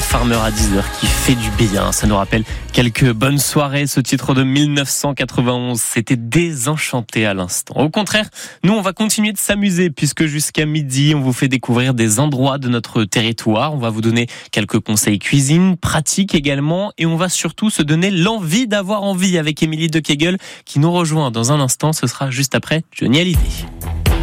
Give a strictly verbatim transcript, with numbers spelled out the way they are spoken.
Farmer à dix heures qui fait du bien. Ça nous rappelle quelques bonnes soirées. Ce titre de mille neuf cent quatre-vingt-onze, c'était Désenchanté à l'instant. Au contraire, nous on va continuer de s'amuser puisque jusqu'à midi, on vous fait découvrir des endroits de notre territoire. On va vous donner quelques conseils cuisine, pratiques également, et on va surtout se donner l'envie d'avoir envie avec Émilie de Kegel qui nous rejoint dans un instant. Ce sera juste après Johnny Hallyday.